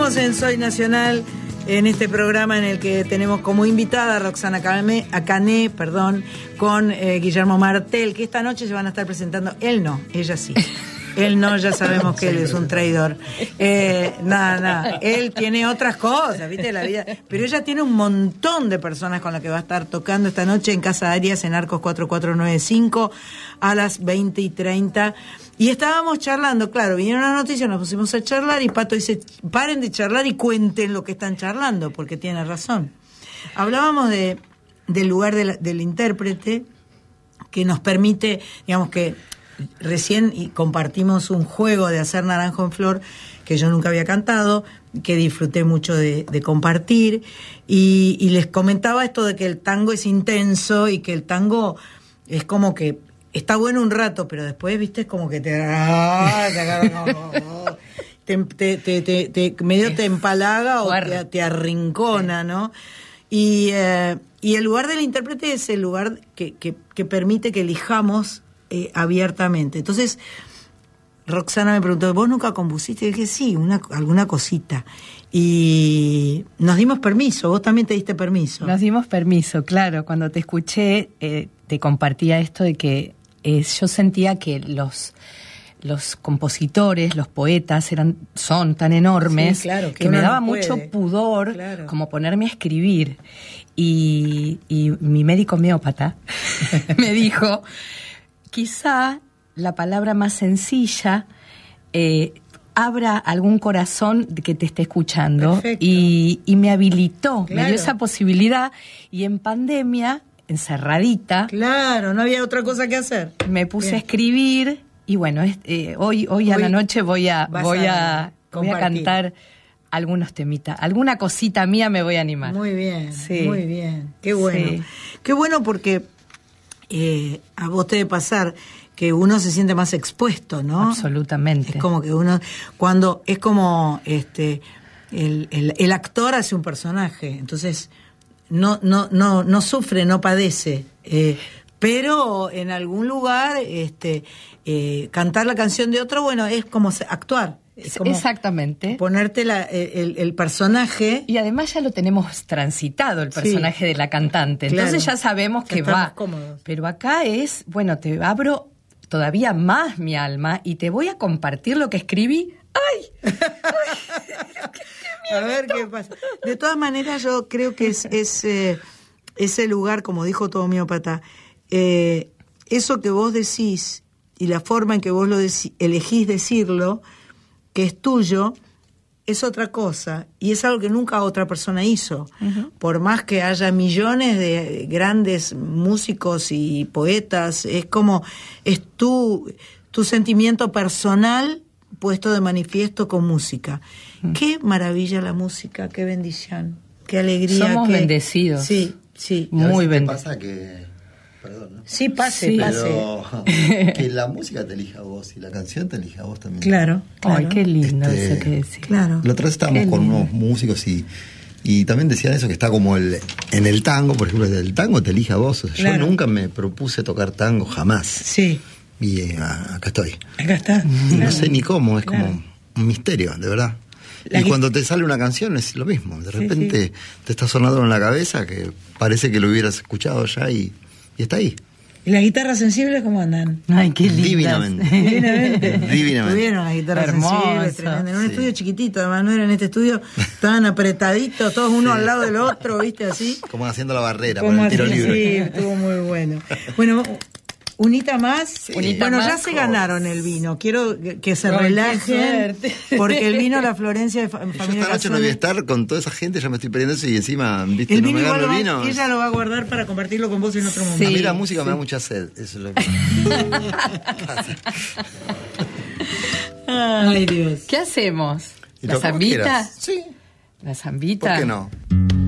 Seguimos en Soy Nacional, en este programa en el que tenemos como invitada a Roxana Cané, con Guillermo Martel, que esta noche se van a estar presentando. Él no, ella sí. Él no, ya sabemos que él es un traidor. Nada. Él tiene otras cosas, ¿viste? La vida. Pero ella tiene un montón de personas con las que va a estar tocando esta noche en Casa Arias, en Arcos 4495, a las 20:30. Y estábamos charlando, claro, vinieron las noticias, nos pusimos a charlar y Pato dice, paren de charlar y cuenten lo que están charlando, porque tiene razón. Hablábamos del lugar del intérprete, que nos permite, digamos que recién compartimos un juego de hacer Naranjo en Flor, que yo nunca había cantado, que disfruté mucho de compartir, y les comentaba esto de que el tango es intenso y que el tango es como que está bueno un rato, pero después, viste, es como que medio te empalaga o te arrincona, ¿no? Y el lugar del intérprete es el lugar que permite que elijamos abiertamente. Entonces, Roxana me preguntó, ¿vos nunca compusiste? Y dije, sí, alguna cosita. Y nos dimos permiso, vos también te diste permiso. Nos dimos permiso, claro. Cuando te escuché, te compartía esto de que yo sentía que los compositores, los poetas son tan enormes, sí, claro, que me daba mucho pudor, claro, como ponerme a escribir. Y mi médico homeópata me dijo, quizá la palabra más sencilla abra algún corazón que te esté escuchando. Y me habilitó, claro, me dio esa posibilidad. Y en pandemia, encerradita, claro, no había otra cosa que hacer, me puse a escribir. Y bueno, hoy a la noche voy a cantar algunos temitas. Alguna cosita mía me voy a animar. Muy bien, sí, muy bien. Qué bueno. Sí. Qué bueno porque a vos te debe pasar que uno se siente más expuesto, ¿no? Absolutamente. Es como que uno, cuando es como el actor hace un personaje, entonces no sufre, no padece. Pero en algún lugar cantar la canción de otro, bueno, es como actuar. Es como exactamente. Ponerte el personaje. Y además ya lo tenemos transitado, el personaje, sí, de la cantante. Entonces, claro, ya sabemos que va. Cómodos. Pero acá es, bueno, te abro todavía más mi alma y te voy a compartir lo que escribí. ¡Ay! A ver qué pasa. De todas maneras, yo creo que es ese lugar, como dijo tu homeópata, eso que vos decís y la forma en que vos elegís decirlo, que es tuyo, es otra cosa, y es algo que nunca otra persona hizo. Uh-huh. Por más que haya millones de grandes músicos y poetas, es como, es tu sentimiento personal puesto de manifiesto con música. Uh-huh. Qué maravilla la música, qué bendición, qué alegría. Somos bendecidos. Sí. Muy bendecidos. Pasa que... Perdón, ¿no? Sí, pase. Pero que la música te elija a vos y la canción te elija a vos también. Claro. Ay, qué lindo eso que decís. Claro. La otra vez estábamos con unos músicos y también decían eso, que está como en el tango, por ejemplo, el tango te elige a vos. O sea, claro, yo nunca me propuse tocar tango, jamás. Sí. Y acá estoy. Acá está. Y no sé ni cómo, es como un misterio, de verdad. Y cuando te sale una canción es lo mismo. De repente te está sonando en la cabeza que parece que lo hubieras escuchado ya y está ahí. ¿Y las guitarras sensibles cómo andan? Ay, qué lindas. Divinamente. Tuvieron las guitarras sensibles, tremendo. En un estudio chiquitito, además no era en este estudio, estaban apretaditos, todos uno al lado del otro, ¿viste? Así. Como haciendo la barrera para el tiro libre. Sí, estuvo muy bueno. Bueno, unita más. Sí. Bueno, ya se ganaron el vino. Quiero que se relajen, porque el vino La Florencia de Familia Yo esta noche no voy a estar con toda esa gente, ya me estoy perdiendo eso y encima, viste, el no vino me gano el vino. Ella lo va a guardar para compartirlo con vos en otro momento. A mí la música me da mucha sed, eso es lo que Ay, Dios. ¿Qué hacemos? ¿La zambita? Sí. ¿La zambita? ¿Por qué no?